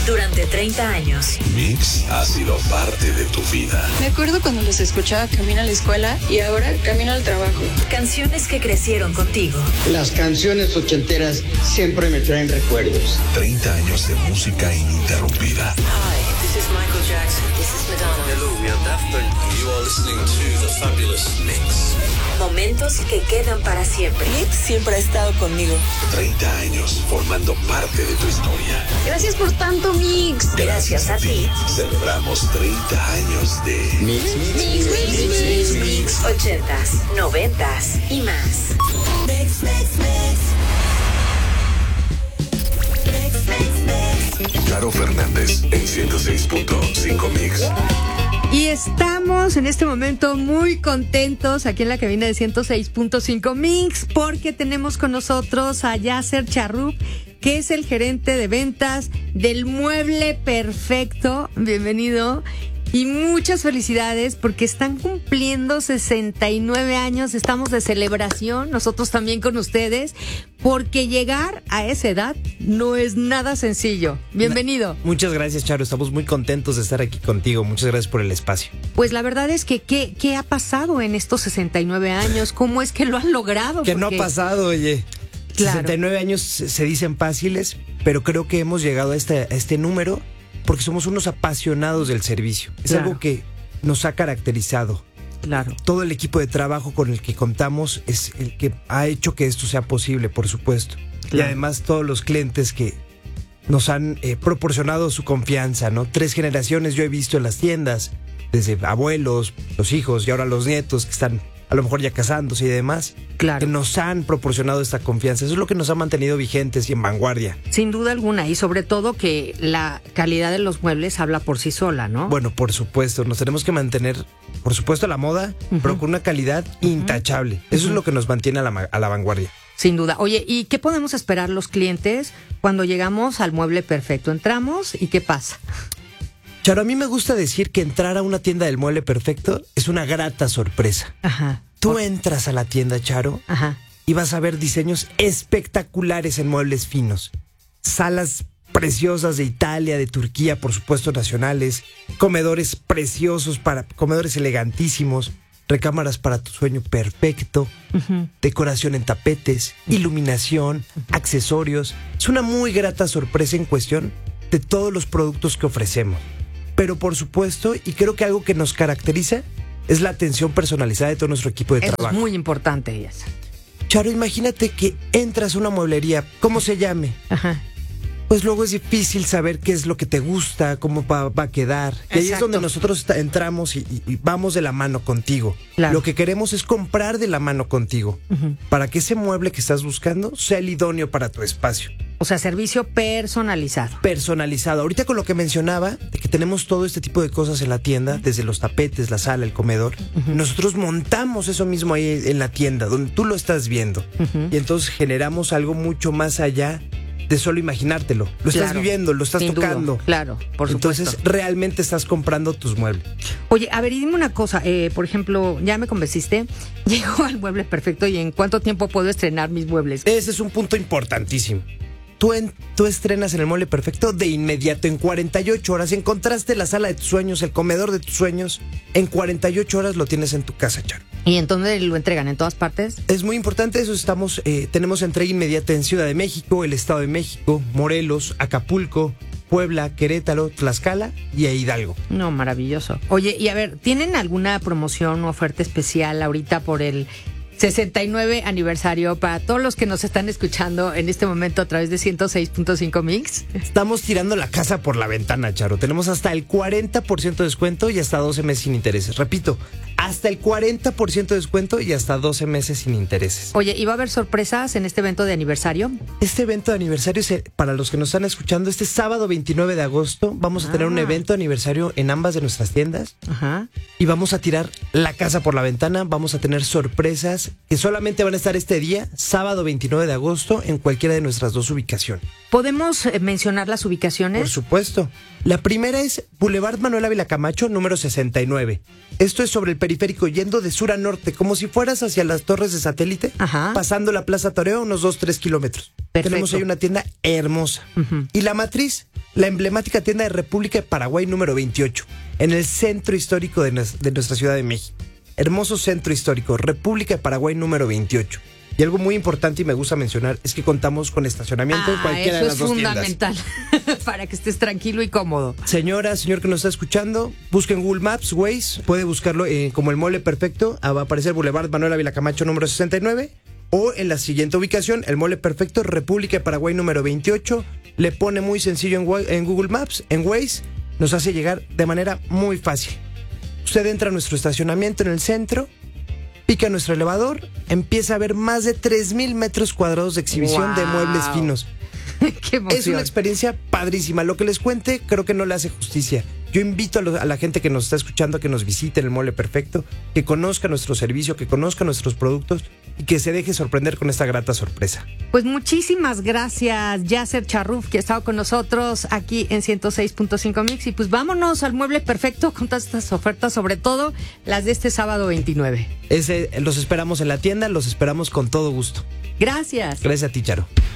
durante 30 años. Mix ha sido parte de tu vida. Me acuerdo cuando los escuchaba camino a la escuela y ahora camino al trabajo. Canciones que crecieron contigo. Las canciones ochenteras siempre me traen recuerdos. 30 años de música ininterrumpida. Hi, this is Michael Jackson. This is Madonna. Hello, we are Daft Punk. You are listening to The Fabulous Mix. Momentos que quedan para siempre. Mix siempre ha estado conmigo. 30 años formando parte de tu historia. Gracias por tanto, Mix. Gracias a ti. Celebramos 30 años de Mix. 80s, 90s y más. Charo Fernández en 106.5 Mix. Y estamos en este momento muy contentos aquí en la cabina de 106.5 Mix porque tenemos con nosotros a Yasser Charrub, que es el gerente de ventas del Mueble Perfecto. Bienvenido. Y muchas felicidades porque están cumpliendo 69 años, estamos de celebración, nosotros también con ustedes, porque llegar a esa edad no es nada sencillo. Bienvenido. Muchas gracias, Charo, estamos muy contentos de estar aquí contigo, muchas gracias por el espacio. Pues la verdad es que, ¿qué ha pasado en estos 69 años? ¿Cómo es que lo han logrado? Que no ha pasado, oye. Claro. 69 años se dicen fáciles, pero creo que hemos llegado a este número porque somos unos apasionados del servicio. Es algo que nos ha caracterizado. Claro. Todo el equipo de trabajo con el que contamos es el que ha hecho que esto sea posible, por supuesto. Claro. Y además todos los clientes que nos han proporcionado su confianza, ¿no? 3 generaciones yo he visto en las tiendas, desde abuelos, los hijos y ahora los nietos que están a lo mejor ya casándose y demás, claro, que nos han proporcionado esta confianza. Eso es lo que nos ha mantenido vigentes y en vanguardia. Sin duda alguna, y sobre todo que la calidad de los muebles habla por sí sola, ¿no? Bueno, por supuesto, nos tenemos que mantener, por supuesto, a la moda, pero con una calidad intachable. Eso es lo que nos mantiene a la vanguardia. Sin duda. Oye, ¿y qué podemos esperar los clientes cuando llegamos al Mueble Perfecto? Entramos y ¿qué pasa? Charo, a mí me gusta decir que entrar a una tienda del Mueble Perfecto es una grata sorpresa. Ajá. Tú entras a la tienda, Charo, ajá, y vas a ver diseños espectaculares en muebles finos. Salas preciosas de Italia, de Turquía, por supuesto, nacionales. Comedores preciosos, comedores elegantísimos. Recámaras para tu sueño perfecto. Decoración en tapetes, iluminación, accesorios. Es una muy grata sorpresa en cuestión de todos los productos que ofrecemos. Pero por supuesto, y creo que algo que nos caracteriza es la atención personalizada de todo nuestro equipo de trabajo. Es muy importante, ellas. Charo, imagínate que entras a una mueblería, ¿cómo se llame? Ajá. Pues luego es difícil saber qué es lo que te gusta, cómo va a quedar. Y ahí es donde nosotros entramos y vamos de la mano contigo. Claro. Lo que queremos es comprar de la mano contigo, para que ese mueble que estás buscando sea el idóneo para tu espacio. O sea, servicio personalizado. Personalizado. Ahorita con lo que mencionaba, de que tenemos todo este tipo de cosas en la tienda, desde los tapetes, la sala, el comedor, nosotros montamos eso mismo ahí en la tienda, donde tú lo estás viendo. Y entonces generamos algo mucho más allá de solo imaginártelo. Lo estás viviendo, lo estás tocando. Duda. Claro, por supuesto. Entonces, realmente estás comprando tus muebles. Oye, a ver, y dime una cosa. Por ejemplo, ya me convenciste. Llego al Mueble Perfecto y ¿en cuánto tiempo puedo estrenar mis muebles? Ese es un punto importantísimo. Tú estrenas en el Mueble Perfecto de inmediato, en 48 horas. Encontraste la sala de tus sueños, el comedor de tus sueños. En 48 horas lo tienes en tu casa, Charo. ¿Y en dónde lo entregan? ¿En todas partes? Es muy importante eso. Tenemos entrega inmediata en Ciudad de México, el Estado de México, Morelos, Acapulco, Puebla, Querétaro, Tlaxcala y Hidalgo. No, maravilloso. Oye, y a ver, ¿tienen alguna promoción o oferta especial ahorita por el 69 aniversario para todos los que nos están escuchando en este momento a través de 106.5 Mix? Estamos tirando la casa por la ventana, Charo. Tenemos hasta el 40% de descuento y hasta 12 meses sin intereses. Repito, hasta el 40% de descuento y hasta 12 meses sin intereses. Oye, ¿y va a haber sorpresas en este evento de aniversario? Este evento de aniversario, para los que nos están escuchando, este sábado 29 de agosto vamos a tener un evento de aniversario en ambas de nuestras tiendas. Ajá. Y vamos a tirar la casa por la ventana. Vamos a tener sorpresas que solamente van a estar este día, sábado 29 de agosto, en cualquiera de nuestras 2 ubicaciones. ¿Podemos mencionar las ubicaciones? Por supuesto. La primera es Boulevard Manuel Ávila Camacho, número 69. Esto es sobre el periférico, yendo de sur a norte, como si fueras hacia las torres de satélite, pasando la Plaza Toreo, unos 2-3 kilómetros. Perfecto. Tenemos ahí una tienda hermosa. Y la matriz la emblemática tienda de República de Paraguay número 28, en el centro histórico de nuestra Ciudad de México. Hermoso centro histórico, República de Paraguay número 28. Y algo muy importante y me gusta mencionar es que contamos con estacionamiento en cualquiera de las dos tiendas. Eso es fundamental, para que estés tranquilo y cómodo. Señora, señor que nos está escuchando, busquen Google Maps, Waze, puede buscarlo como el Mueble Perfecto, va a aparecer Boulevard Manuel Ávila Camacho número 69, o en la siguiente ubicación, el Mueble Perfecto, República de Paraguay número 28, le pone muy sencillo en Google Maps, en Waze, nos hace llegar de manera muy fácil. Usted entra a nuestro estacionamiento en el centro, pica nuestro elevador, empieza a ver más de 3,000 metros cuadrados de exhibición de muebles finos. ¡Qué emoción! Es una experiencia padrísima. Lo que les cuente creo que no le hace justicia. Yo invito a la gente que nos está escuchando a que nos visite en el Mueble Perfecto, que conozca nuestro servicio, que conozca nuestros productos y que se deje sorprender con esta grata sorpresa. Pues muchísimas gracias, Yasser Charruf, que ha estado con nosotros aquí en 106.5 Mix. Y pues vámonos al Mueble Perfecto con todas estas ofertas, sobre todo las de este sábado 29. Los esperamos en la tienda, los esperamos con todo gusto. Gracias. Gracias a ti, Charo.